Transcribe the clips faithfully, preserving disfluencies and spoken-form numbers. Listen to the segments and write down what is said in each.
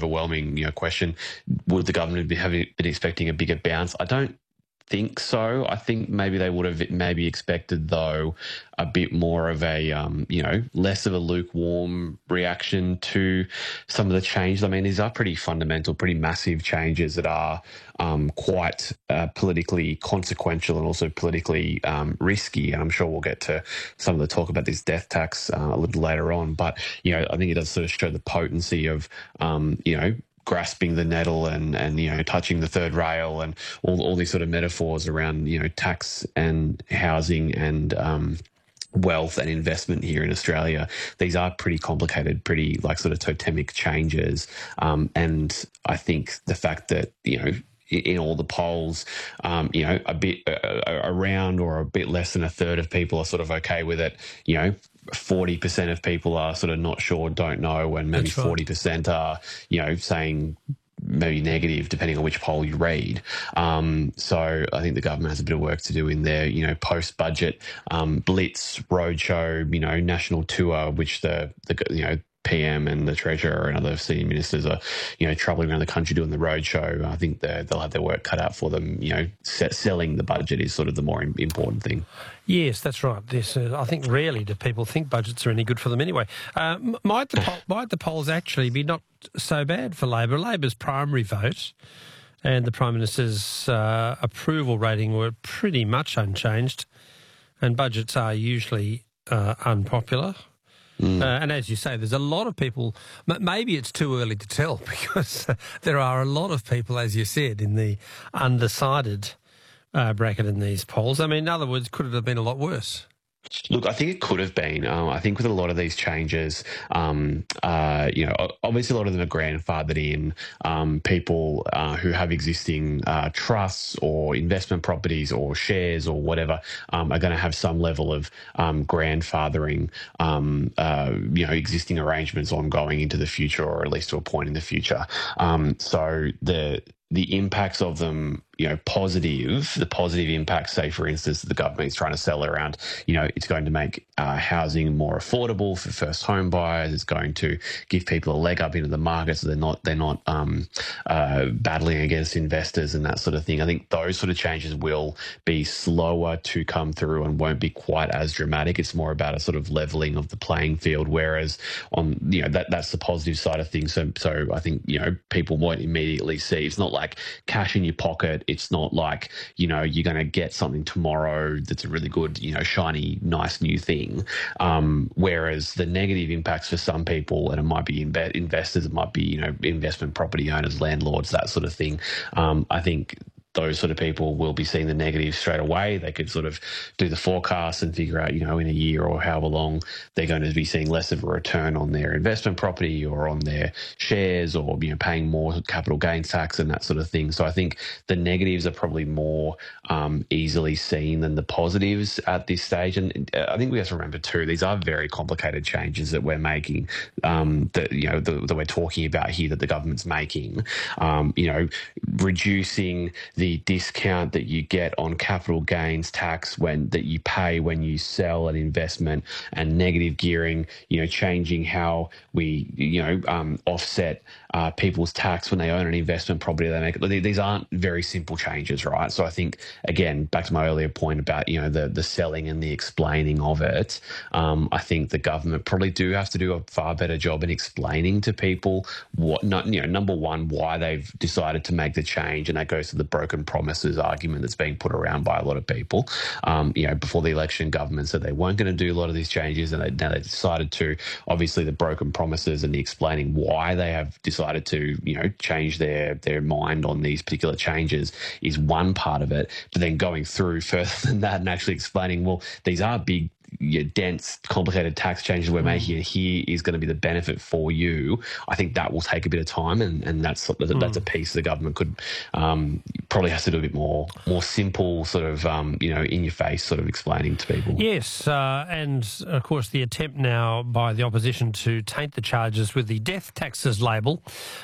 overwhelming, you know, question: would the government be having been expecting a bigger bounce? I don't think so. I think maybe they would have maybe expected, though, a bit more of a, um, you know, less of a lukewarm reaction to some of the changes. I mean, these are pretty fundamental, pretty massive changes that are um, quite uh, politically consequential and also politically um, risky. And I'm sure we'll get to some of the talk about this death tax uh, a little later on. But, you know, I think it does sort of show the potency of, um, you know, grasping the nettle and, and, you know, touching the third rail and all, all these sort of metaphors around, you know, tax and housing and um, wealth and investment here in Australia. These are pretty complicated, pretty like sort of totemic changes. Um, and I think the fact that, you know, in all the polls, um, you know, a bit uh, around or a bit less than a third of people are sort of okay with it, you know, forty percent of people are sort of not sure, don't know, and maybe That's right. forty percent are, you know, saying maybe negative, depending on which poll you read. Um, so I think the government has a bit of work to do in their, you know, post-budget um, blitz, roadshow, you know, national tour, which the, the you know, P M and the Treasurer and other senior ministers are, you know, travelling around the country doing the roadshow. I think they'll have their work cut out for them. You know, selling the budget is sort of the more important thing. Yes, that's right. This, uh, I think rarely do people think budgets are any good for them anyway. Uh, might, the poll, might the polls actually be not so bad for Labor? Labor's primary vote and the Prime Minister's uh, approval rating were pretty much unchanged, and budgets are usually uh, unpopular. Mm. Uh, and as you say, there's a lot of people, maybe it's too early to tell because there are a lot of people, as you said, in the undecided uh, bracket in these polls. I mean, in other words, could it have been a lot worse? Look, I think it could have been. Um, I think with a lot of these changes, um, uh, you know, obviously a lot of them are grandfathered in. Um, people uh, who have existing uh, trusts or investment properties or shares or whatever um, are going to have some level of um, grandfathering, um, uh, you know, existing arrangements ongoing into the future, or at least to a point in the future. Um, so the the impacts of them, you know, positive, the positive impacts, say, for instance, the government is trying to sell around, you know, it's going to make uh, housing more affordable for first home buyers. It's going to give people a leg up into the market so they're not, they're not um, uh, battling against investors and that sort of thing. I think those sort of changes will be slower to come through and won't be quite as dramatic. It's more about a sort of leveling of the playing field, whereas on, you know, that that's the positive side of things. So, so I think, you know, people won't immediately see. It's not like cash in your pocket. It's not like, you know, you're going to get something tomorrow that's a really good, you know, shiny, nice new thing. Um, whereas the negative impacts for some people, and it might be inve- investors, it might be, you know, investment property owners, landlords, that sort of thing. Um, I think those sort of people will be seeing the negatives straight away. They could sort of do the forecast and figure out, you know, in a year or however long they're going to be seeing less of a return on their investment property or on their shares, or, you know, paying more capital gains tax and that sort of thing. So I think the negatives are probably more um, easily seen than the positives at this stage. And I think we have to remember too, these are very complicated changes that we're making, um, that, you know, that, that we're talking about here, that the government's making. Um, you know, reducing the the discount that you get on capital gains tax when that you pay when you sell an investment, and negative gearing, you know, changing how we, you know, um, offset uh, people's tax when they own an investment property they make. These aren't very simple changes, right? So I think, again, back to my earlier point about, you know, the the selling and the explaining of it, um, I think the government probably do have to do a far better job in explaining to people what, not, you know, number one, why they've decided to make the change, and that goes to the broken promises argument that's being put around by a lot of people. Um, you know, before the election, government said they weren't going to do a lot of these changes, and they, now they decided to. Obviously, the broken promises and the explaining why they have decided to, you know, change their their mind on these particular changes is one part of it. But then going through further than that and actually explaining, well, these are big, you know, dense, complicated tax changes we're making, and here is going to be the benefit for you. I think that will take a bit of time, and, and that's that's mm. a piece the government could um, probably has to do a bit more more simple, sort of um, you know, in your face sort of explaining to people. Yes, uh, and of course the attempt now by the opposition to taint the charges with the death taxes label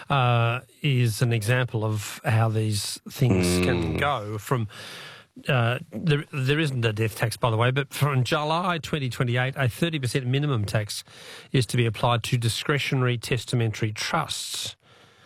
uh, is an example of how these things mm. can go from. Uh, there, there isn't a death tax, by the way, but from July twenty twenty-eight, a thirty percent minimum tax is to be applied to discretionary testamentary trusts.